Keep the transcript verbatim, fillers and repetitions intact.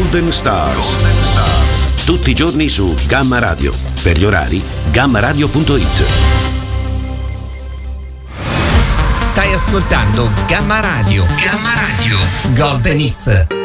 Golden Stars. Tutti i giorni su Gamma Radio. Per gli orari, gamma radio punto it. Stai ascoltando Gamma Radio. Gamma Radio. Golden Hits.